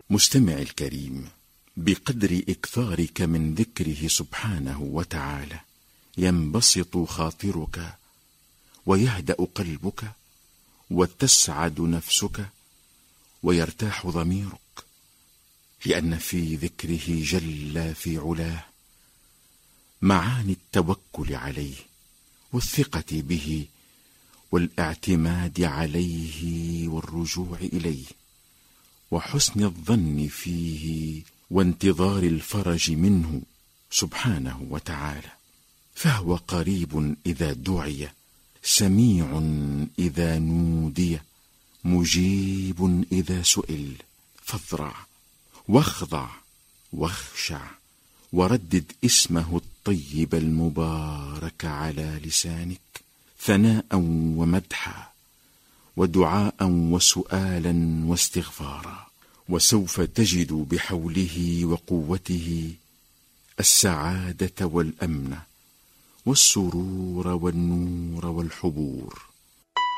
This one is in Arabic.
مستمع الكريم، بقدر إكثارك من ذكره سبحانه وتعالى ينبسط خاطرك ويهدأ قلبك وتسعد نفسك ويرتاح ضميرك، لأن في ذكره جل في علاه معاني التوكل عليه والثقة به والاعتماد عليه والرجوع إليه وحسن الظن فيه وانتظار الفرج منه سبحانه وتعالى. فهو قريب إذا دعي، سميع إذا نودي، مجيب إذا سئل. فاضرع واخضع واخشع وردد اسمه الطيب المبارك على لسانك، ثناء ومدحا ودعاء وسؤالا واستغفارا، وسوف تجد بحوله وقوته السعادة والأمن والسرور والنور والحبور.